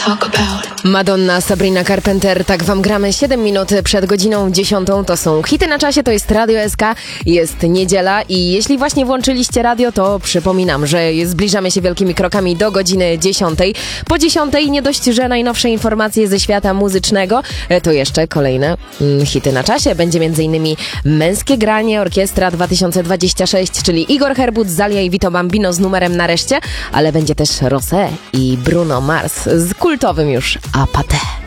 Madonna, Sabrina Carpenter, tak wam gramy 7 minut przed godziną 10. To są hity na czasie, to jest Radio SK, jest niedziela i jeśli właśnie włączyliście radio, to przypominam, że zbliżamy się wielkimi krokami do godziny 10. Po 10 nie dość, że najnowsze informacje ze świata muzycznego, to jeszcze kolejne hity na czasie. Będzie m.in. Męskie granie, Orkiestra 2026, czyli Igor Herbut, Zalia i Vito Bambino z numerem Nareszcie, ale będzie też Rosé i Bruno Mars z kultowym już Apathy.